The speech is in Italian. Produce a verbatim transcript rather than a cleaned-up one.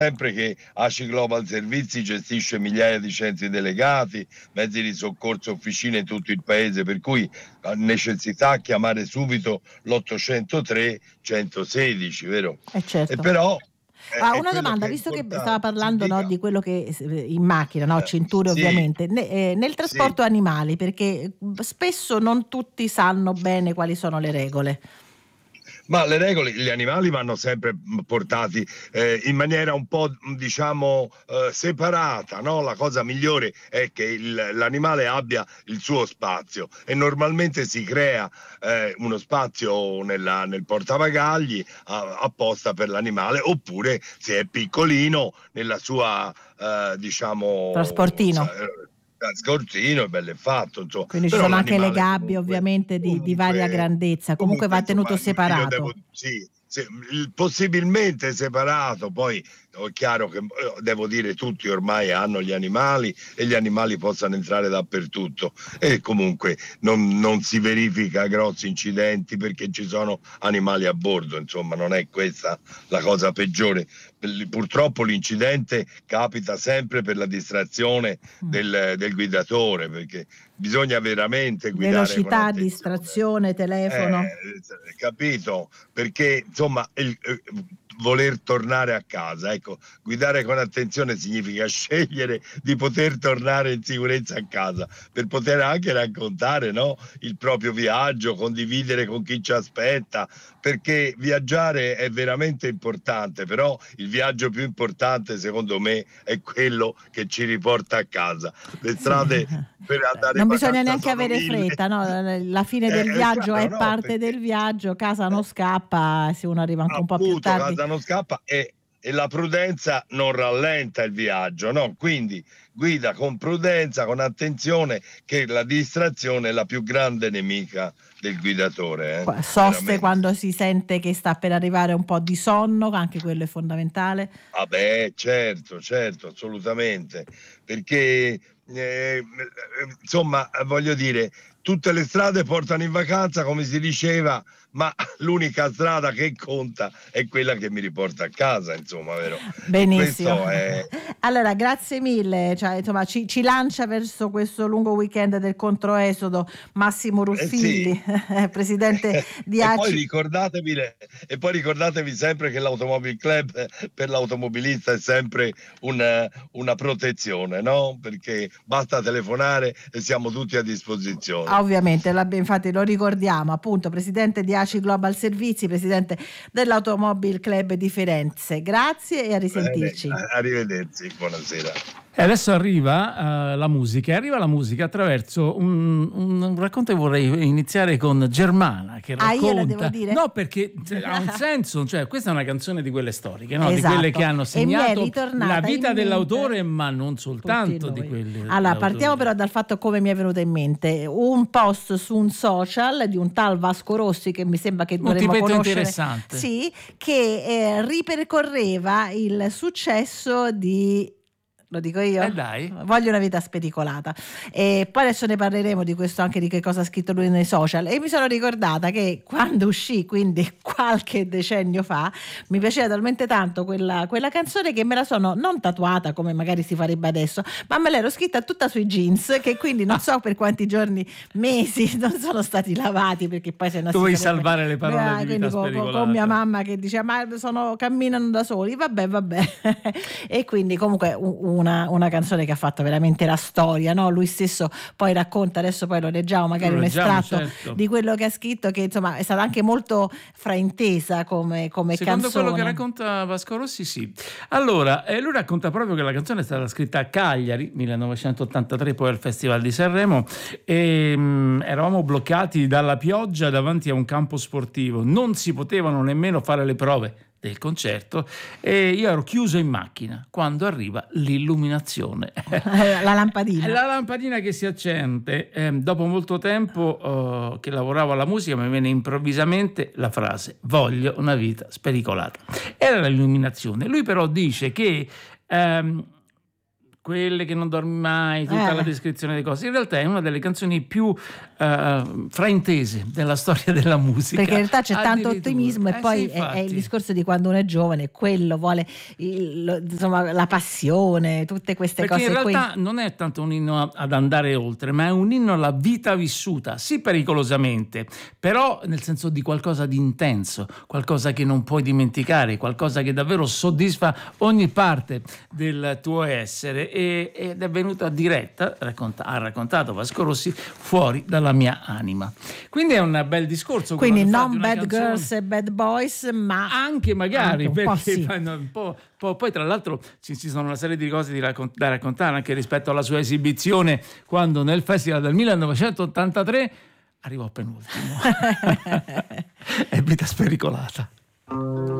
sempre che A C I Global Servizi gestisce migliaia di centri delegati, mezzi di soccorso, officine in tutto il paese, per cui ha necessità chiamare subito l'ottocentotre centosedici, vero? Eh certo. E però Ah, una domanda, visto che stava parlando, no, di quello che in macchina, no, Eh, cinture sì, ovviamente, ne- eh, nel trasporto sì. animali, perché spesso non tutti sanno bene quali sono le regole. Ma le regole, gli animali vanno sempre portati eh, in maniera un po', diciamo, eh, separata, no? La cosa migliore è che il- l'animale abbia il suo spazio e normalmente si crea eh, uno spazio nella- nel portabagagli a- apposta per l'animale, oppure se è piccolino nella sua, eh, diciamo, Trasportino. sa- eh, scortino, è bello e fatto, insomma. Quindi ci Però sono anche le l'animale gabbie comunque, ovviamente di, di varia comunque grandezza, comunque Comunque, va tenuto insomma, io devo, separato. sì, sì, il- possibilmente separato, poi è chiaro che eh, devo dire tutti ormai hanno gli animali e gli animali possano entrare dappertutto e comunque non, non si verifica grossi incidenti perché ci sono animali a bordo, insomma, non è questa la cosa peggiore. Purtroppo l'incidente capita sempre per la distrazione del, del guidatore, perché bisogna veramente guidare con Velocità, attenzione. distrazione, telefono. Eh, capito? Perché insomma il, eh, voler tornare a casa, ecco, guidare con attenzione significa scegliere di poter tornare in sicurezza a casa per poter anche raccontare, no, il proprio viaggio, condividere con chi ci aspetta, perché viaggiare è veramente importante, però il viaggio più importante secondo me è quello che ci riporta a casa. Le strade Sì. per andare Non in bisogna vacanza neanche sono avere mille. fretta, no? La fine Eh, del è viaggio chiaro, è no? parte Perché del viaggio, casa non scappa, se uno arriva anche un po' più appunto tardi. casa non scappa e, e la prudenza non rallenta il viaggio, no? Quindi guida con prudenza, con attenzione, che la distrazione è la più grande nemica del guidatore. Eh? Soste Veramente. quando si sente che sta per arrivare un po' di sonno, anche quello è fondamentale. Ah beh, certo, certo, assolutamente, perché eh, insomma, voglio dire, tutte le strade portano in vacanza, come si diceva, ma l'unica strada che conta è quella che mi riporta a casa, insomma, vero? E Benissimo. questo è... Allora, grazie mille, cioè, insomma, ci, ci lancia verso questo lungo weekend del controesodo Massimo Eh sì. Ruffilli, presidente di E poi A C I. ricordatevi le- e poi ricordatevi sempre che l'Automobile Club eh, per l'automobilista è sempre una, una protezione, no? Perché basta telefonare e siamo tutti a disposizione. Ovviamente, l'abbi- infatti lo ricordiamo, appunto, presidente di A C I Global Servizi, presidente dell'Automobile Club di Firenze. Grazie e a Bene, risentirci. arrivederci, buonasera. E adesso arriva uh, la musica, arriva la musica attraverso un, un, un racconto che vorrei iniziare con Germana che Ah, racconta. io la devo dire? No, perché cioè, ha un senso, cioè questa è una canzone di quelle storiche, no? Esatto. Di quelle che hanno E mi è segnato ritornata la in vita mente dell'autore, ma non tutti soltanto noi. di quelli. Allora, dell'autore. partiamo però dal fatto come mi è venuto in mente un post su un social di un tal Vasco Rossi che mi sembra che Un dovremmo tipetto conoscere. interessante. Sì, che eh, ripercorreva il successo di... Lo dico io? Eh dai. Voglio una vita spericolata. E poi adesso ne parleremo di questo, anche di che cosa ha scritto lui nei social. E mi sono ricordata che quando uscì, quindi qualche decennio fa, mi piaceva talmente tanto quella, quella canzone che me la sono non tatuata come magari si farebbe adesso, ma me l'ero scritta tutta sui jeans, che quindi non so per quanti giorni, mesi non sono stati lavati, perché poi se no Tu vuoi si sarebbe... salvare le parole Ah, di quindi vita con, spericolata. con mia mamma che diceva ma sono, camminano da soli, vabbè vabbè. E quindi comunque un, Una, una canzone che ha fatto veramente la storia, no? Lui stesso poi racconta, adesso poi lo leggiamo magari Lo un leggiamo, estratto certo. di quello che ha scritto, che insomma è stata anche molto fraintesa come, come Secondo canzone. quello che racconta Vasco Rossi, sì. Allora, eh, lui racconta proprio che la canzone è stata scritta a Cagliari, millenovecentottantatré, poi al Festival di Sanremo, e mh, eravamo bloccati dalla pioggia davanti a un campo sportivo, non si potevano nemmeno fare le prove del concerto e io ero chiuso in macchina quando arriva l'illuminazione. La lampadina. La lampadina che si accende. Eh, dopo molto tempo eh, che lavoravo alla musica mi viene improvvisamente la frase voglio una vita spericolata. Era l'illuminazione. Lui però dice che ehm, quelle che non dormi mai, tutta Eh. la descrizione delle cose. In realtà è una delle canzoni più eh, fraintese della storia della musica. Perché in realtà c'è tanto Addirittura. ottimismo e Eh, poi sì, è, è il infatti. discorso di quando uno è giovane, quello vuole il- lo- insomma, la passione, tutte queste Perché cose in qui. realtà non è tanto un inno a- ad andare oltre, ma è un inno alla vita vissuta, sì pericolosamente, però nel senso di qualcosa di intenso, qualcosa che non puoi dimenticare, qualcosa che davvero soddisfa ogni parte del tuo essere, e- ed è venuta diretta, racconta- ha raccontato Vasco Rossi, fuori dalla mia anima. Quindi è un bel discorso. Quindi quando fa di non una bad canzone- girls e bad boys, ma anche magari, Anche un po' perché sì. fanno un po', po- poi tra l'altro ci, ci sono una serie di cose di raccon- da raccontare anche rispetto alla sua esibizione quando nel festival del millenovecentottantatré arrivò penultimo. È vita spericolata.